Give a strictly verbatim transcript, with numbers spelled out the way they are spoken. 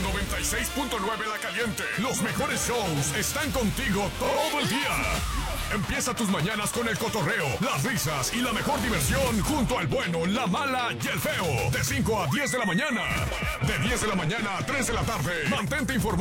noventa y seis punto nueve La Caliente. Los mejores shows están contigo todo el día. Empieza tus mañanas con el cotorreo, las risas y la mejor diversión junto al bueno, la mala y el feo. De cinco a diez de la mañana. De diez de la mañana a tres de la tarde. Mantente informado